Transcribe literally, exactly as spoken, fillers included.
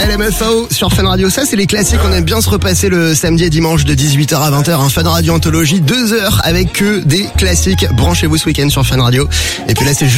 L M F A O sur Fun Radio. Ça, c'est les classiques. On aime bien se repasser le samedi et dimanche de dix-huit heures à vingt heures. Un Fun Radio Anthologie, deux heures avec que des classiques. Branchez-vous ce week-end sur Fun Radio. Et puis là, c'est juste